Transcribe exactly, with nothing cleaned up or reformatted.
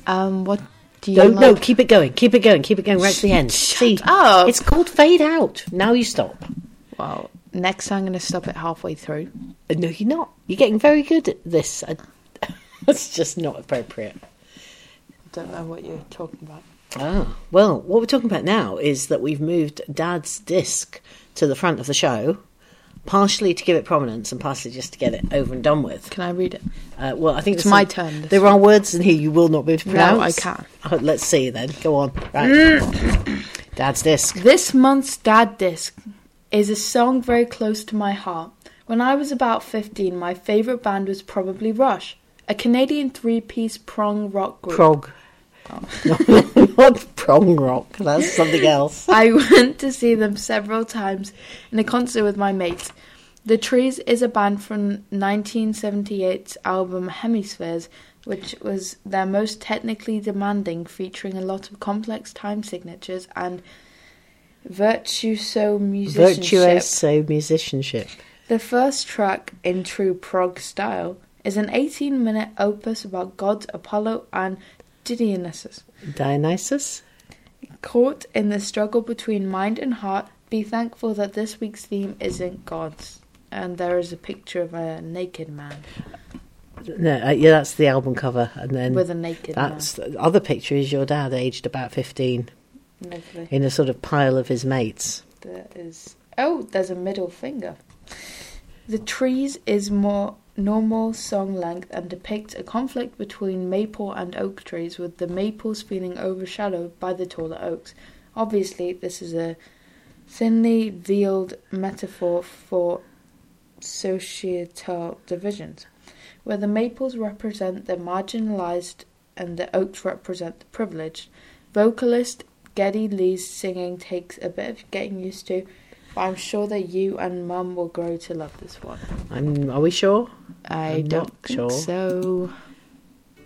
Um, what do you No, like? no, keep it going, keep it going, keep it going right to the end. Shut See, up. it's called fade out. Now you stop. Well, next I'm going to stop it halfway through. Uh, No, you're not. You're getting very good at this. I, it's just not appropriate. I don't know what you're talking about. Oh, well, what we're talking about now is that we've moved Dad's disc to the front of the show, partially to give it prominence and partially just to get it over and done with. Can I read it? Uh, well, I think It's there's my some- turn this There are words in here you will not be able to pronounce. No, I can. Oh, let's see then. Go on. Right. Dad's disc. This month's Dad Disc is a song very close to my heart. When I was about fifteen, my favourite band was probably Rush, a Canadian three-piece prog rock group. Prog. Not prong rock. That's something else. I went to see them several times in a concert with my mates. The Trees is a band from nineteen seventy-eight's album Hemispheres, which was their most technically demanding, featuring a lot of complex time signatures and virtuoso musicianship. Virtuoso musicianship. The first track, in true prog style, is an eighteen-minute opus about gods Apollo and Dionysus. Dionysus? Caught in the struggle between mind and heart, be thankful that this week's theme isn't God's. And there is a picture of a naked man. No, uh, yeah, that's the album cover, and then With a naked that's the other picture is your dad, aged about fifteen, man. Lovely. in a sort of pile of his mates. There is... Oh, there's a middle finger. The Trees is more normal song length and depicts a conflict between maple and oak trees, with the maples feeling overshadowed by the taller oaks. Obviously, this is a thinly veiled metaphor for societal divisions, where the maples represent the marginalized and the oaks represent the privileged. Vocalist Geddy Lee's singing takes a bit of getting used to, but I'm sure that you and Mum will grow to love this one. I'm, are we sure? I I'm don't not think sure. so.